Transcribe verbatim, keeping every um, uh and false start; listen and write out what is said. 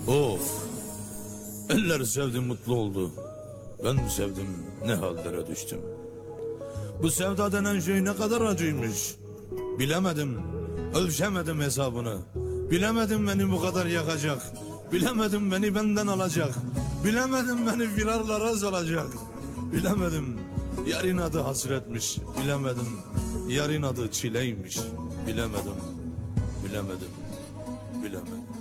Of! Eller sevdi mutlu oldu. Ben sevdim ne hallere düştüm. Bu sevda denen şey ne kadar acıymış. Bilemedim, ölçemedim hesabını. Bilemedim beni bu kadar yakacak. Bilemedim beni benden alacak. Bilemedim beni firarlara salacak. Bilemedim yarın adı hasretmiş. Bilemedim yarın adı çileymiş. Bilemedim, bilemedim, bilemedim.